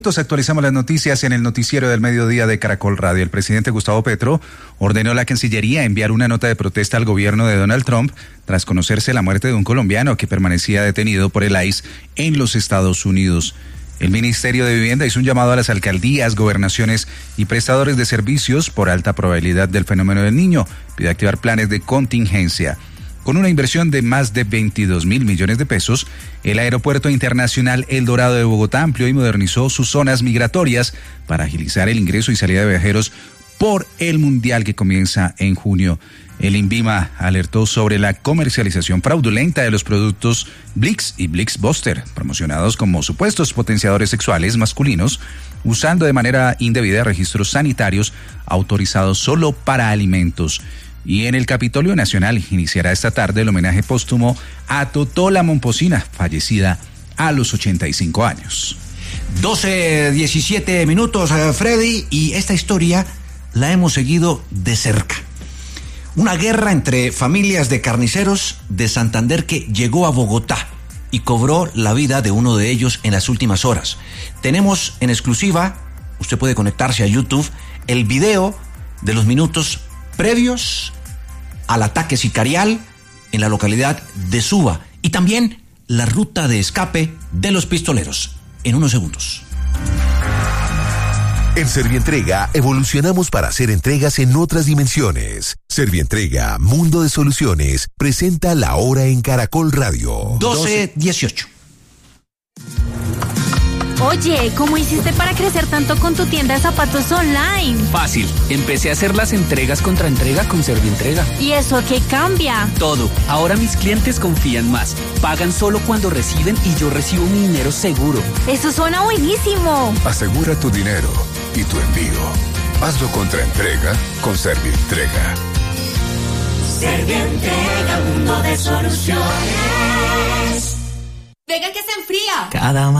Actualizamos las noticias en el noticiero del mediodía de Caracol Radio. El presidente Gustavo Petro ordenó a la Cancillería enviar una nota de protesta al gobierno de Donald Trump tras conocerse la muerte de un colombiano que permanecía detenido por el ICE en los Estados Unidos. El Ministerio de Vivienda hizo un llamado a las alcaldías, gobernaciones y prestadores de servicios por alta probabilidad del fenómeno del Niño. Pide activar planes de contingencia. Con una inversión de más de 22 mil millones de pesos, el Aeropuerto Internacional El Dorado de Bogotá amplió y modernizó sus zonas migratorias para agilizar el ingreso y salida de viajeros por el Mundial que comienza en junio. El INVIMA alertó sobre la comercialización fraudulenta de los productos Blix y Blix Buster, promocionados como supuestos potenciadores sexuales masculinos, usando de manera indebida registros sanitarios autorizados solo para alimentos. Y en el Capitolio Nacional iniciará esta tarde el homenaje póstumo a Totola Momposina, fallecida a los 85 años. 12:17 minutos, Freddy, y esta historia la hemos seguido de cerca. Una guerra entre familias de carniceros de Santander que llegó a Bogotá y cobró la vida de uno de ellos en las últimas horas. Tenemos en exclusiva, usted puede conectarse a YouTube, el video de los minutos previos al ataque sicarial en la localidad de Suba y también la ruta de escape de los pistoleros. En unos segundos. En Servientrega evolucionamos para hacer entregas en otras dimensiones. Servientrega, Mundo de Soluciones, presenta La Hora en Caracol Radio. 12:18. Oye, ¿cómo hiciste para crecer tanto con tu tienda de zapatos online? Fácil, empecé a hacer las entregas contra entrega con Servientrega. ¿Y eso qué cambia? Todo, ahora mis clientes confían más, pagan solo cuando reciben y yo recibo mi dinero seguro. Eso suena buenísimo. Asegura tu dinero y tu envío. Hazlo contra entrega con Servientrega. Servientrega, mundo de soluciones. Venga que se enfría. Cada